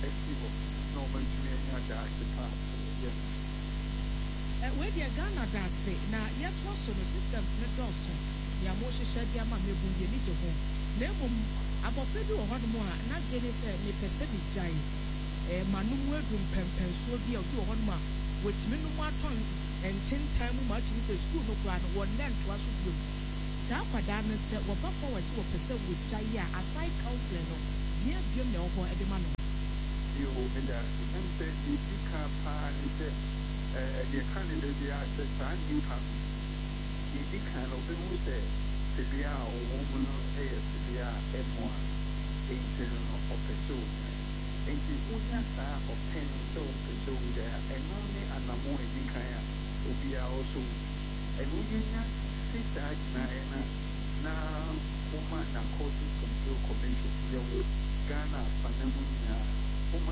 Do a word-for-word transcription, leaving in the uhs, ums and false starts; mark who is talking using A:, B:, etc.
A: festival no man to me and that the past yes
B: eh we dia Ghana dance na yet was so systems ne also ya mo hyehyɛ dia ma mebu ye ni je ho na emom abofra bi wo ho no a na gene sɛ me pese bi gyan eh manu mu adum pempenso bi a obi wo ho no a wetimi no mu aton enten time mu ma timi sɛ school no kura no won lent wa so bi saa kwada no sɛ wo ba forward sɛ wo pese wo gyan a aside counselor no dia biom na wo ho e de ma no
A: you in that and say you can pa and eh the candidate they are the time you have you can open with the to be a woman eh to be a more internal of the show and the unya sa of ten so the show there and only and more in kind will be also and unya sit that na na woman na court control commission Ghana Panamu